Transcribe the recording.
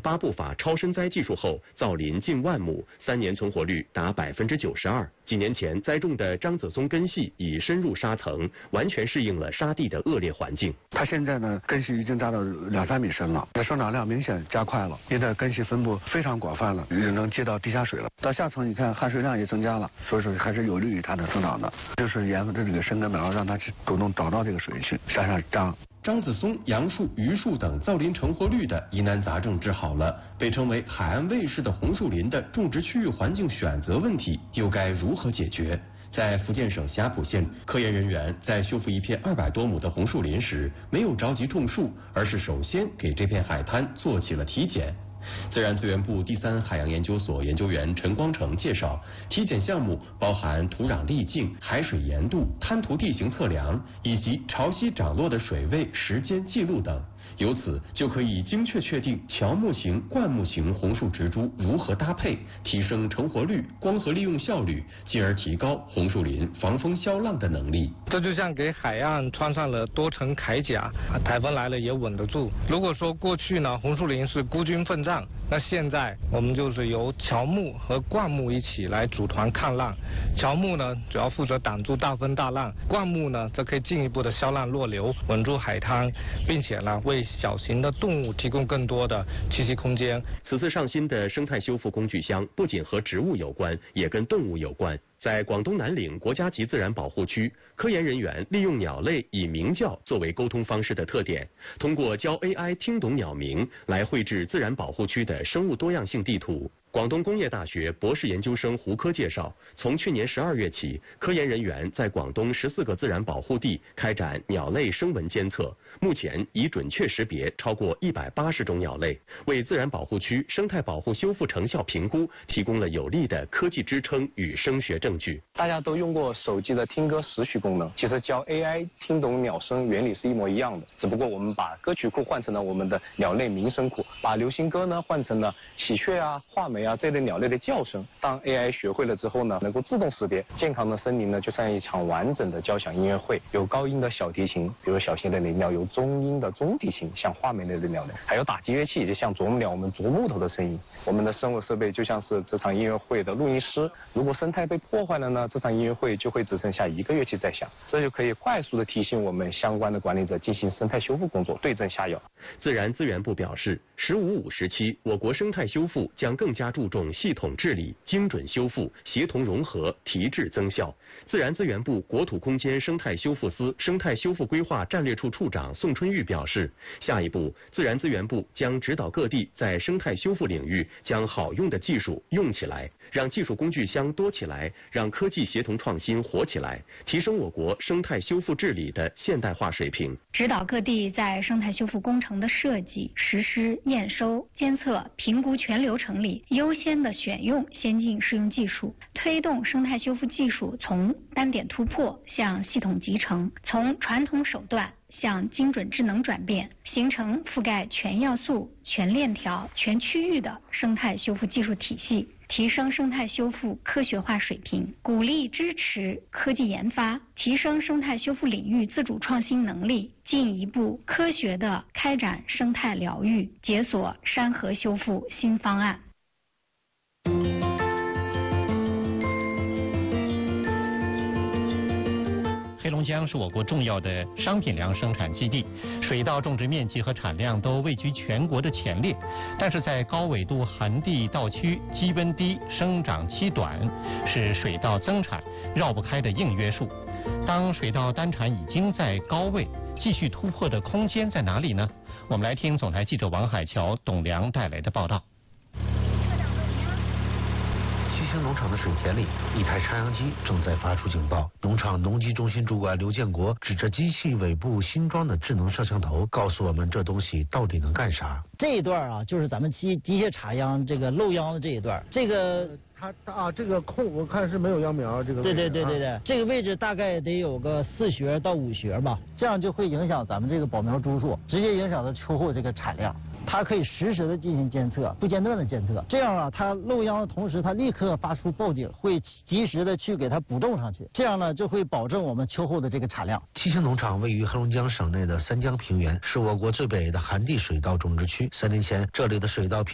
8步法超深栽技术后，造林近1万亩，3年存活率达92%。几年前栽种的张子松根系已深入沙层，完全适应了沙地的恶劣环境。 它现在呢，根系已经达到2、3米深了，生长量明显加快了，因为根系分布非常广泛了，也能接到地下水了。到下层你看含水量也增加了，所以说还是有利于它的生长的。就是沿着这个深根苗，让它去主动找到这个水去向上长。 张子松、杨树、榆树等造林成活率的疑难杂症治好了，被称为海岸卫士的红树林的种植区域环境选择问题又该如何解决？在福建省霞浦县，科研人员在修复一片200多亩的红树林时，没有着急种树，而是首先给这片海滩做起了体检。自然资源部第3海洋研究所研究员陈光成介绍，体检项目包含土壤粒径、海水盐度、滩涂地形测量以及潮汐涨落的水位时间记录等，由此就可以精确确定乔木型、灌木型红树植株如何搭配，提升成活率、光合利用效率，进而提高红树林防风消浪的能力。 这就像给海岸穿上了多层铠甲，台风来了也稳得住。如果说过去呢，红树林是孤军奋战，那现在我们就是由乔木和灌木一起来组团抗浪。乔木呢主要负责挡住大风大浪，灌木呢则可以进一步的消浪弱流，稳住海滩，并且呢为小型的动物提供更多的栖息空间。 此次上新的生态修复工具箱不仅和植物有关，也跟动物有关。在广东南岭国家级自然保护区，科研人员利用鸟类以鸣叫作为沟通方式的特点，通过教 AI 听懂鸟鸣来绘制自然保护区的生物多样性地图。广东工业大学博士研究生胡科介绍，从去年12月起，科研人员在广东14个自然保护地开展鸟类声纹监测，目前已准确识别超过180种鸟类，为自然保护区生态保护修复成效评估提供了有力的科技支撑与声学证据。 大家都用过手机的听歌识曲功能，其实教 AI 听懂鸟声原理是一模一样的，只不过我们把歌曲库换成了我们的鸟类鸣声库，把流行歌呢换成了喜鹊啊、画眉啊这类鸟类的叫声。当 AI 学会了之后呢，能够自动识别健康的森林呢，就像一场完整的交响音乐会，有高音的小提琴，比如小型的林鸟；有中音的中提琴，像画眉类的鸟类；还有打击乐器，就像啄木鸟我们啄木头的声音。我们的生物设备就像是这场音乐会的录音师，如果生态被破坏了呢，这场音乐会就会只剩下1个乐器在响，这就可以快速的提醒我们相关的管理者进行生态修复工作，对症下药。 自然资源部表示，“15+5”时期，我国生态修复将更加注重系统治理、精准修复、协同融合、提质增效。自然资源部国土空间生态修复司生态修复规划战略处处长宋春玉表示，下一步，自然资源部将指导各地在生态修复领域将好用的技术用起来，让技术工具箱多起来，让科技协同创新活起来，提升我国生态修复治理的现代化水平。 指导各地在生态修复工程的设计、实施、验收、监测、评估全流程里优先的选用先进适用技术，推动生态修复技术从单点突破向系统集成，从传统手段向精准智能转变，形成覆盖全要素、全链条、全区域的生态修复技术体系，提升生态修复科学化水平，鼓励支持科技研发，提升生态修复领域自主创新能力，进一步科学地开展生态疗愈，解锁山河修复新方案。 黑龙江是我国重要的商品粮生产基地，水稻种植面积和产量都位居全国的前列。但是在高纬度寒地稻区，基温低、生长期短，是水稻增产绕不开的硬约束。当水稻单产已经在高位，继续突破的空间在哪里呢？我们来听总台记者王海桥、董良带来的报道。 七星农场的水田里，一台插秧机正在发出警报。农场农机中心主管刘建国指着机器尾部新装的智能摄像头，告诉我们这东西到底能干啥。 这一段啊，就是咱们机械插秧这个漏秧的这一段，这个这个空我看是没有秧苗，这个对，这个位置大概得有个4学到5学吧，这样就会影响咱们这个保苗株数，直接影响到秋后这个产量。它可以实时的进行监测，不间断的监测，这样啊，它漏秧的同时，它立刻发出报警，会及时的去给它补种上去，这样呢，就会保证我们秋后的这个产量。 七星农场位于黑龙江省内的三江平原，是我国最北的寒地水稻种植区。3年前，这里的水稻